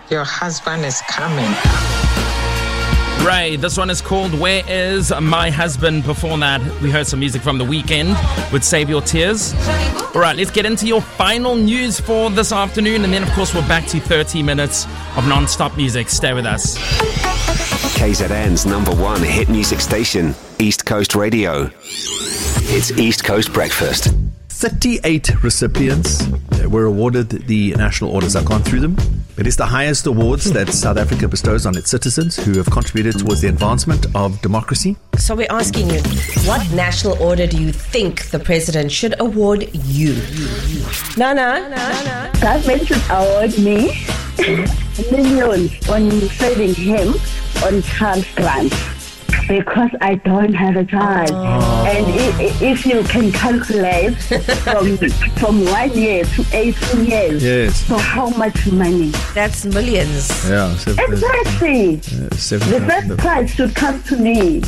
Your husband is coming. Ray, this one is called Where Is My Husband? Before that, we heard some music from The Weeknd with Save Your Tears. All right, let's get into your final news for this afternoon. And then, of course, we're back to 30 minutes of non-stop music. Stay with us. KZN's #1 hit music station, East Coast Radio. It's East Coast Breakfast. 38 recipients were awarded the national orders. I've gone through them. It is the highest awards that South Africa bestows on its citizens who have contributed towards the advancement of democracy. So we're asking you, what national order do you think the president should award you? Nana. Government should award me millions on saving him on child grant. Because I don't have a child. And if you can calculate from 1 year to 18 years, yes. For how much money? That's millions. Yeah. Exactly. The first prize should come to me.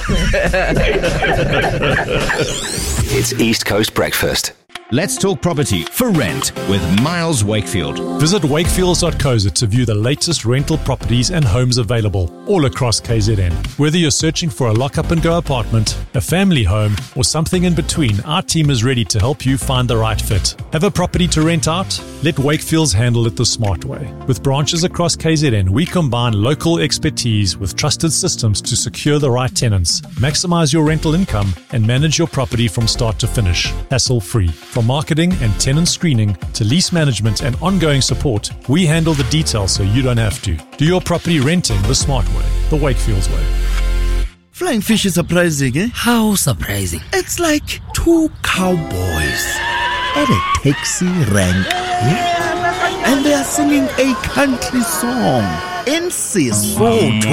It's East Coast Breakfast. Let's talk property for rent with Miles Wakefield. Visit wakefields.co.za to view the latest rental properties and homes available all across KZN. Whether you're searching for a lock-up-and-go apartment, a family home, or something in between, our team is ready to help you find the right fit. Have a property to rent out? Let Wakefields handle it the smart way. With branches across KZN, we combine local expertise with trusted systems to secure the right tenants, maximize your rental income, and manage your property from start to finish, hassle-free. From marketing and tenant screening to lease management and ongoing support, we handle the details so you don't have to. Do your property renting the smart way, the Wakefields way. Flying fish is surprising, eh? How surprising? It's like two cowboys at a taxi rank, and they are singing a country song in Sesotho.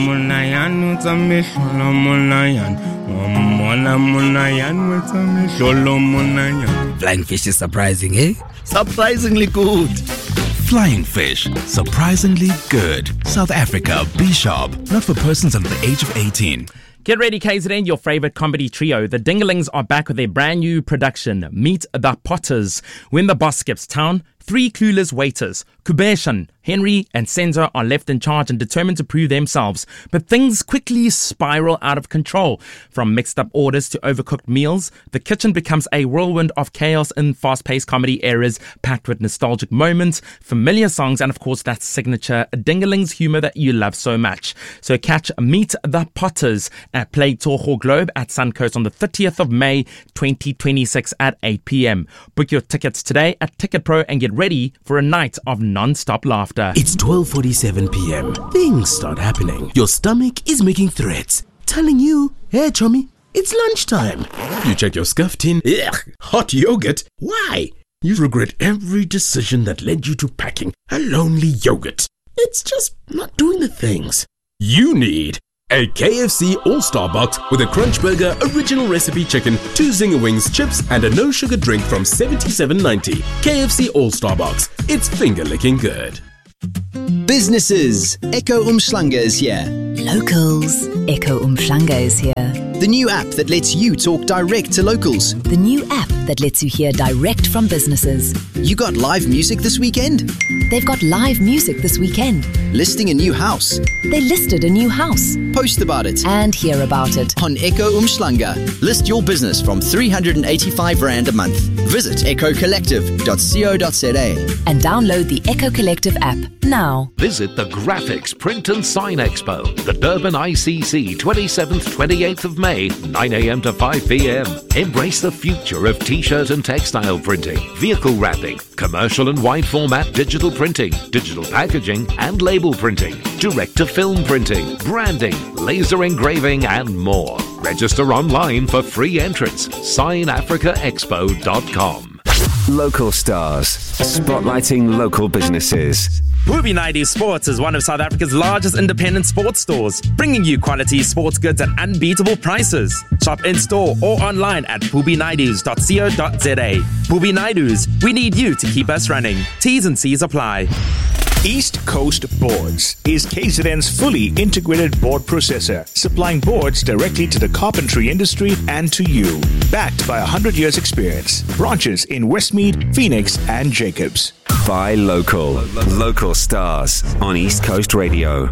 Flying fish is surprising, eh? Surprisingly good. Flying fish, surprisingly good. South Africa, be sharp. Not for persons under the age of 18. Get ready, KZN, your favorite comedy trio. The Dingalings are back with their brand new production, Meet the Potters. When the boss skips town, 3 clueless waiters, Kubeshan, Henry and Senzo, are left in charge and determined to prove themselves. But things quickly spiral out of control. From mixed up orders to overcooked meals, the kitchen becomes a whirlwind of chaos in fast-paced comedy eras packed with nostalgic moments, familiar songs, and of course that signature Dingalings humor that you love so much. So catch Meet the Potters at Play Toho Globe at Suncoast on the 30th of May 2026 at 8 p.m. Book your tickets today at Ticket Pro and get ready for a night of non-stop laughter. It's 12:47 p.m. Things start happening. Your stomach is making threats, telling you, hey, chummy, it's lunchtime. You check your scuff tin. Ugh, hot yogurt. Why? You regret every decision that led you to packing a lonely yogurt. It's just not doing the things. You need a KFC All-Star Box with a Crunch Burger, original recipe chicken, 2 Zinger Wings, chips, and a no-sugar drink from $77.90. KFC All-Star Box. It's finger-licking good. Businesses, Echo Umhlanga is here. Locals, Echo Umhlanga is here. The new app that lets you talk direct to locals. The new app that lets you hear direct from businesses. You got live music this weekend? They've got live music this weekend. Listing a new house? They listed a new house. Post about it. And hear about it. On Echo Umhlanga. List your business from 385 Rand a month. Visit echocollective.co.za. And download the Echo Collective app now. Visit the Graphics Print and Sign Expo, the Durban ICC, 27th, 28th of May, 9 a.m. to 5 p.m. Embrace the future of t-shirt and textile printing, vehicle wrapping, commercial and wide format digital printing, digital packaging and label printing, direct-to-film printing, branding, laser engraving and more. Register online for free entrance. SignAfricaExpo.com. Local stars, spotlighting local businesses. Booby Naidu Sports is one of South Africa's largest independent sports stores, bringing you quality sports goods at unbeatable prices. Shop in-store or online at boobinaidus.co.za. Booby Naidus, we need you to keep us running. T's and C's apply. East Coast Boards is KZN's fully integrated board processor, supplying boards directly to the carpentry industry and to you. Backed by 100 years experience. Branches in Westmead, Phoenix, and Jacobs. Buy local. Local stars on East Coast Radio.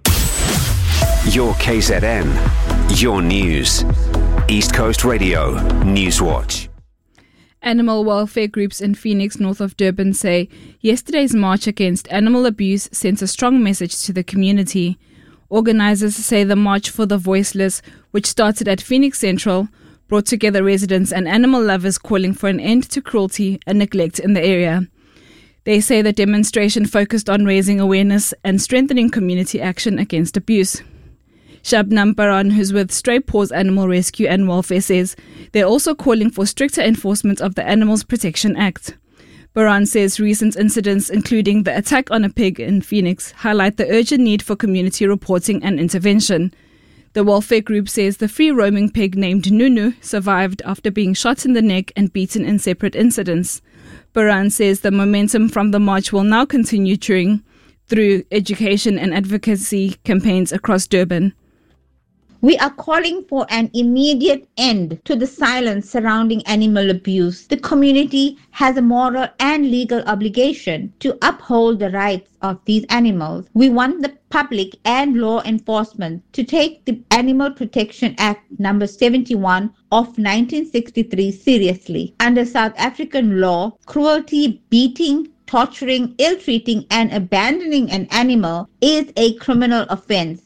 Your KZN. Your news. East Coast Radio Newswatch. Animal welfare groups in Phoenix, north of Durban, say yesterday's march against animal abuse sent a strong message to the community. Organizers say the March for the Voiceless, which started at Phoenix Central, brought together residents and animal lovers calling for an end to cruelty and neglect in the area. They say the demonstration focused on raising awareness and strengthening community action against abuse. Shabnam Baran, who's with Stray Paws Animal Rescue and Welfare, says they're also calling for stricter enforcement of the Animals Protection Act. Baran says recent incidents, including the attack on a pig in Phoenix, highlight the urgent need for community reporting and intervention. The welfare group says the free-roaming pig named Nunu survived after being shot in the neck and beaten in separate incidents. Baran says the momentum from the march will now continue through education and advocacy campaigns across Durban. We are calling for an immediate end to the silence surrounding animal abuse. The community has a moral and legal obligation to uphold the rights of these animals. We want the public and law enforcement to take the Animal Protection Act number 71 of 1963 seriously. Under South African law, cruelty, beating, torturing, ill-treating and abandoning an animal is a criminal offense.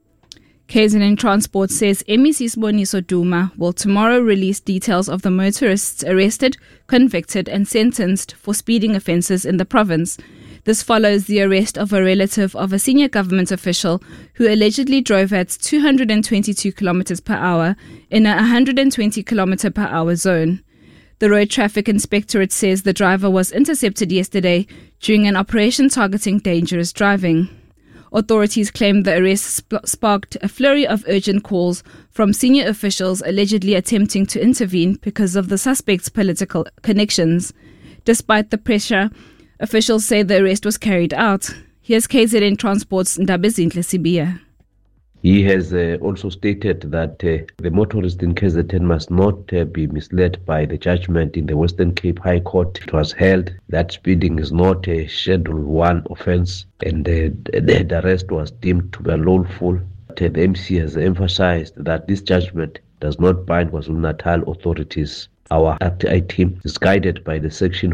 KZN Transport says MEC Siboniso Duma will tomorrow release details of the motorists arrested, convicted and sentenced for speeding offences in the province. This follows the arrest of a relative of a senior government official who allegedly drove at 222 km per hour in a 120 km per hour zone. The Road Traffic Inspectorate says the driver was intercepted yesterday during an operation targeting dangerous driving. Authorities claim the arrest sparked a flurry of urgent calls from senior officials allegedly attempting to intervene because of the suspect's political connections. Despite the pressure, officials say the arrest was carried out. Here's KZN Transport's Ndabezinhle Sibia. He has also stated that the motorist in KZN must not be misled by the judgment in the Western Cape High Court. It was held that speeding is not a Schedule 1 offence and the arrest was deemed to be lawful. The MC has emphasized that this judgment does not bind KwaZulu-Natal authorities. Our RTI team is guided by the Section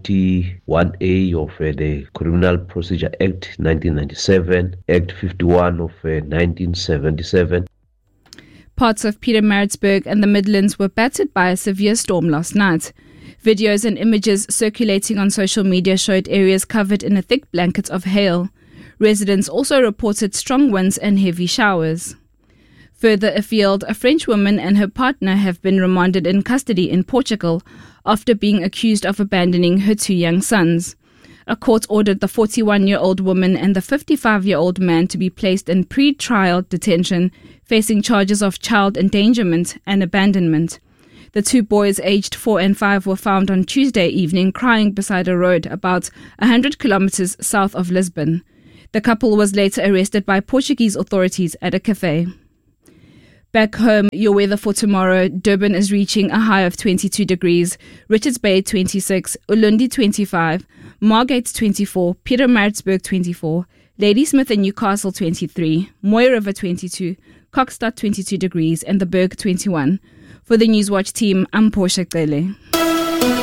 41A of the Criminal Procedure Act 1997, Act 51 of 1977. Parts of Pietermaritzburg and the Midlands were battered by a severe storm last night. Videos and images circulating on social media showed areas covered in a thick blanket of hail. Residents also reported strong winds and heavy showers. Further afield, a French woman and her partner have been remanded in custody in Portugal after being accused of abandoning her 2 young sons. A court ordered the 41-year-old woman and the 55-year-old man to be placed in pre-trial detention, facing charges of child endangerment and abandonment. The 2 boys aged 4 and 5 were found on Tuesday evening crying beside a road about 100 kilometers south of Lisbon. The couple was later arrested by Portuguese authorities at a cafe. Back home, your weather for tomorrow: Durban is reaching a high of 22 degrees, Richards Bay 26, Ulundi 25, Margate 24, Pietermaritzburg 24, Ladysmith and Newcastle 23, Mooi River 22, Kokstad 22 degrees and the Berg 21. For the Newswatch team, I'm Portia Cele.